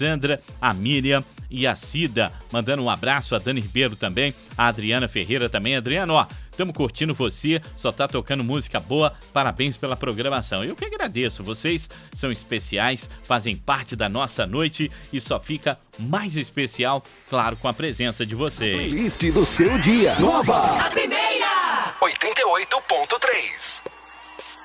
Sandra, a Miriam e a Cida. Mandando um abraço a Dani Ribeiro também, a Adriana Ferreira também. Adriana, ó, estamos curtindo você, só tá tocando música boa, parabéns pela programação. Eu que agradeço, vocês são especiais, fazem parte da nossa noite e só fica mais especial, claro, com a presença de vocês. Playlist do seu dia. Nova! A primeira! 88.3.